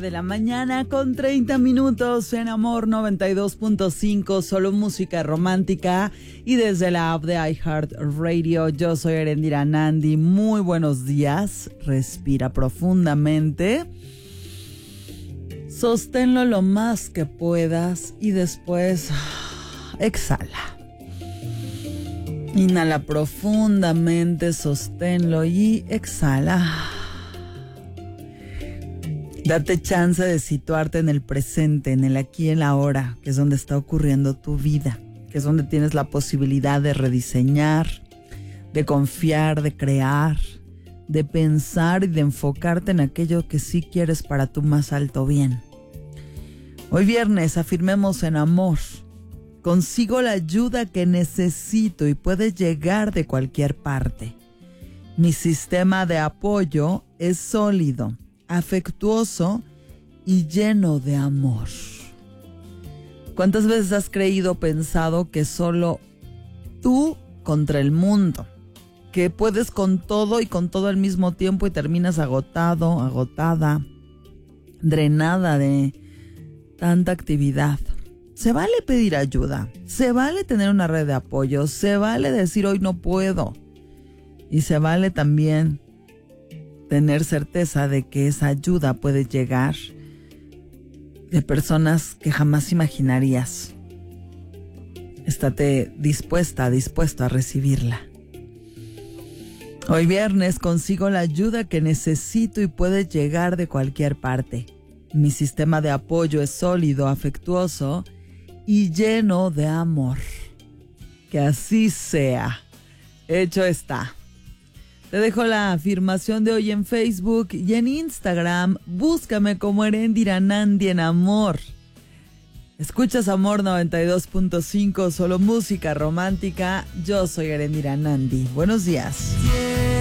de la mañana con 30 minutos en Amor 92.5, solo música romántica y desde la app de iHeartRadio. Yo soy Erendira Nandi. Muy buenos días. Respira profundamente. Sosténlo lo más que puedas y después exhala. Inhala profundamente, sosténlo y exhala. Date chance de situarte en el presente, en el aquí y en la ahora, que es donde está ocurriendo tu vida, que es donde tienes la posibilidad de rediseñar, de confiar, de crear, de pensar y de enfocarte en aquello que sí quieres para tu más alto bien. Hoy viernes afirmemos en amor. Consigo la ayuda que necesito y puede llegar de cualquier parte. Mi sistema de apoyo es sólido, afectuoso y lleno de amor. ¿Cuántas veces has creído o pensado que solo tú contra el mundo? Que puedes con todo y con todo al mismo tiempo y terminas agotado, agotada, drenada de tanta actividad. Se vale pedir ayuda, se vale tener una red de apoyo, se vale decir hoy no puedo. Y se vale también tener certeza de que esa ayuda puede llegar de personas que jamás imaginarías. Estate dispuesto a recibirla. Hoy viernes consigo la ayuda que necesito y puede llegar de cualquier parte. Mi sistema de apoyo es sólido, afectuoso y lleno de amor. Que así sea. Hecho está. Te dejo la afirmación de hoy en Facebook y en Instagram. Búscame como Erendira Nandi en amor. Escuchas Amor 92.5, solo música romántica. Yo soy Erendira Nandi. Buenos días.